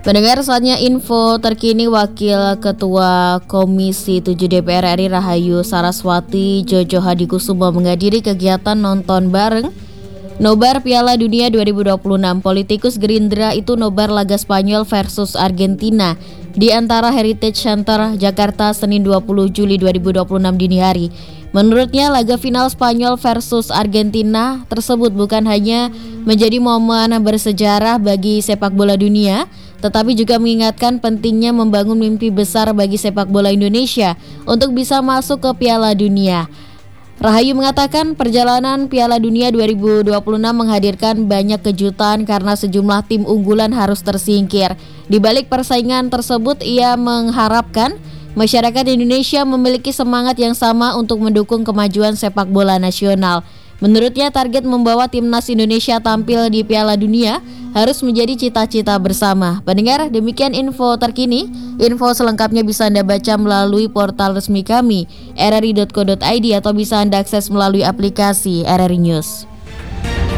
Pendengar, saatnya info terkini. Wakil Ketua Komisi 7 DPR RI Rahayu Saraswati Jojo Hadikusumo menghadiri kegiatan nonton bareng nobar Piala Dunia 2026. Politikus Gerindra itu nobar laga Spanyol versus Argentina di Antara Heritage Center, Jakarta, Senin 20 Juli 2026 dini hari. Menurutnya, laga final Spanyol versus Argentina tersebut bukan hanya menjadi momen bersejarah bagi sepak bola dunia, tetapi juga mengingatkan pentingnya membangun mimpi besar bagi sepak bola Indonesia untuk bisa masuk ke Piala Dunia. Rahayu mengatakan perjalanan Piala Dunia 2026 menghadirkan banyak kejutan karena sejumlah tim unggulan harus tersingkir. Di balik persaingan tersebut, ia mengharapkan masyarakat Indonesia memiliki semangat yang sama untuk mendukung kemajuan sepak bola nasional. Menurutnya, target membawa timnas Indonesia tampil di Piala Dunia harus menjadi cita-cita bersama. Pendengar, demikian info terkini. Info selengkapnya bisa Anda baca melalui portal resmi kami, rri.co.id, atau bisa Anda akses melalui aplikasi RRI News.